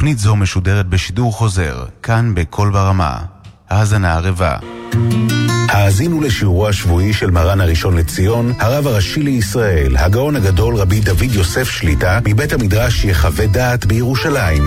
תוכנית זו משודרת בשידור חוזר, כאן בכל ברמה. האזנה ערבה. האזינו לשיעורו השבועי של מרן הראשון לציון, הרב הראשי לישראל, הגאון הגדול רבי דוד יוסף שליטה, מבית המדרש יחווה דעת בירושלים.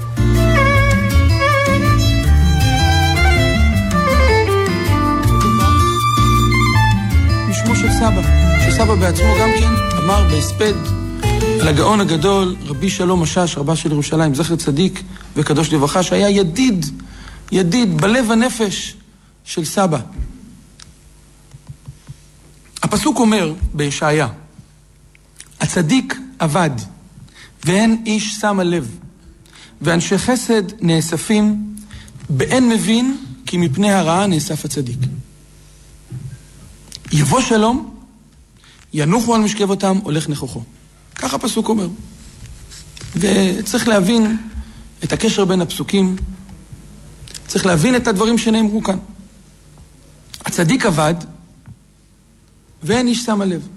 משמו של סבא, שסבא בעצמו גם כן אמר בהספד על הגאון הגדול רבי שלום משאש, רבה של ירושלים, זכר צדיק וקדוש לברכה, שהיה ידיד בלב הנפש של סבא. הפסוק אומר בישעיה, הצדיק עבד ואין איש שם לב, ואנשי חסד נאספים, באין מבין כי מפני הרעה נאסף הצדיק. יבוא שלום, ינוחו על משכבותם, הולך נכוחו. כך הפסוק אומר. וצריך להבין את הקשר בין הפסוקים, צריך להבין את הדברים שנאמרו כאן. הצדיק עבד ואין איש שם לב.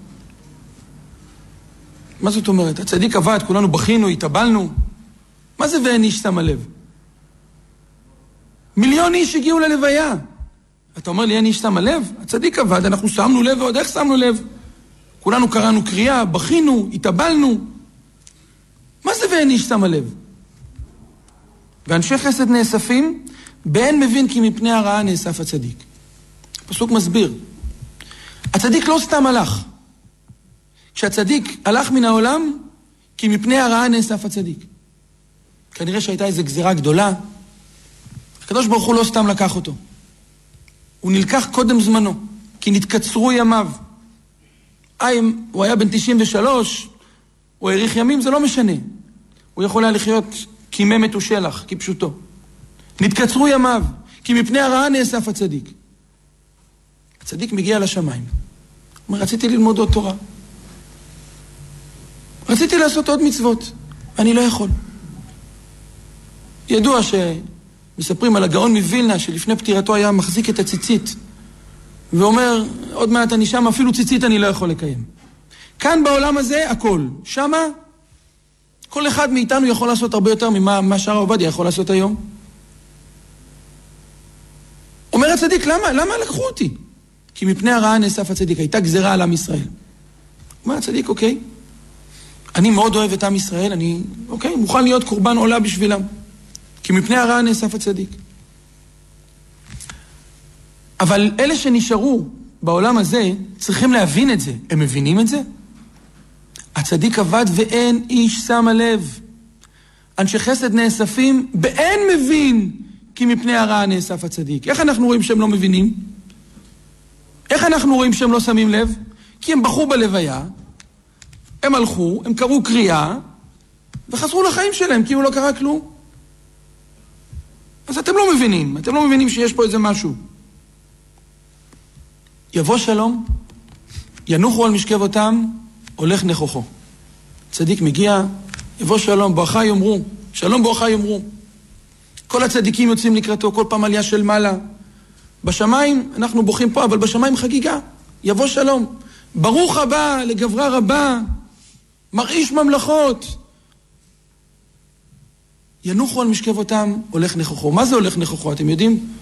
מה זאת אומרת? הצדיק עבד, כולנו בכינו, התאבלנו. מה זה ואין איש שם לב? 1,000,000 איש הגיעו ללוויה. אתה אומר לי אין איש שם לב? הצדיק עבד, אנחנו שמנו לב ועוד איך שמנו לב? כולנו קראנו קריאה, בכינו, התאבלנו. מה זה ואין איש שם לב? ואנשי חסד נאספים, באין מבין כי מפני הרעה נאסף הצדיק. הפסוק מסביר. הצדיק לא סתם הלך. כשהצדיק הלך מן העולם, כי מפני הרעה נאסף הצדיק. כנראה שהייתה איזו גזירה גדולה. הקדוש ברוך הוא לא סתם לקח אותו. הוא נלקח קודם זמנו, כי נתקצרו ימיו. הוא היה בן 93, הוא האריך ימים, זה לא משנה. הוא יכול היה לחיות כימי מתושלח, כפשוטו. נתקצרו ימיו, כי מפני הרעה נאסף הצדיק. הצדיק מגיע לשמיים. הוא אומר, רציתי ללמוד עוד תורה. רציתי לעשות עוד מצוות, ואני לא יכול. ידוע שמספרים על הגאון מווילנה, שלפני פטירתו היה מחזיק את הציצית, ואומר, עוד מעט אני שם, אפילו ציצית אני לא יכול לקיים. כאן בעולם הזה, הכל. שמה, כל אחד מאיתנו יכול לעשות הרבה יותר ממה שער עובדיה יכול לעשות היום. אומר הצדיק, למה לקחו אותי? כי מפני הרעה נאסף הצדיק, הייתה גזירה על עם ישראל. אומר הצדיק, אוקיי, אני מאוד אוהב את עם ישראל, מוכן להיות קורבן עולה בשבילם. כי מפני הרעה נאסף הצדיק. אבל אלה שנשארו בעולם הזה, צריכים להבין את זה. הם מבינים את זה? הצדיק עבד ואין איש שם לב. אנשי חסד נאספים, באין מבין כי מפני הרעה נאסף הצדיק. איך אנחנו רואים שהם לא מבינים? איך אנחנו רואים שהם לא שמים לב? כי הם בחרו בלוויה, הם הלכו, הם קראו קריאה, וחזרו לחיים שלהם, כי הוא לא קרא כלום. אז אתם לא מבינים שיש פה איזה משהו. יבוא שלום, ינוחו על משכבותם, הולך נכוחו. צדיק מגיע, יבוא שלום, ברכה יאמרו, שלום ברכה יאמרו. כל הצדיקים יוצאים לקראתו, כל פעם עלייה של מעלה. בשמיים, אנחנו בוכים פה, אבל בשמיים חגיגה. יבוא שלום, ברוך הבא לגברה רבה, מרעיש ממלכות. ינוחו על משכבותם, הולך נכוחו. מה זה הולך נכוחו? אתם יודעים?